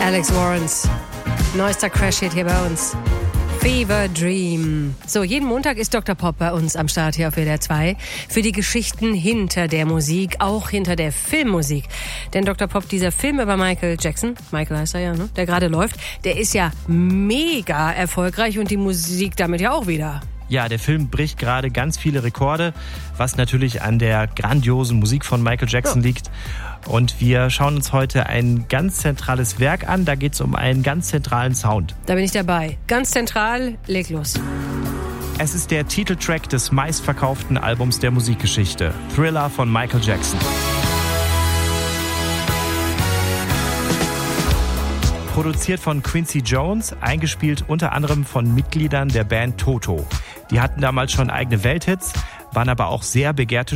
Alex Warrens. Neuester Crash-Hit hier bei uns. Fever Dream. So, jeden Montag ist Dr. Pop bei uns am Start hier auf WDR 2 für die Geschichten hinter der Musik, auch hinter der Filmmusik. Denn Dr. Pop, dieser Film über Michael Jackson, Michael heißt er ja, ne? Der gerade läuft, der ist ja mega erfolgreich und die Musik damit ja auch wieder. Ja, der Film bricht gerade ganz viele Rekorde, was natürlich an der grandiosen Musik von Michael Jackson liegt. Und wir schauen uns heute ein ganz zentrales Werk an. Da geht es um einen ganz zentralen Sound. Da bin ich dabei. Ganz zentral, leg los. Es ist der Titeltrack des meistverkauften Albums der Musikgeschichte. Thriller von Michael Jackson. Produziert von Quincy Jones, eingespielt unter anderem von Mitgliedern der Band Toto. Die hatten damals schon eigene Welthits, waren aber auch sehr begehrte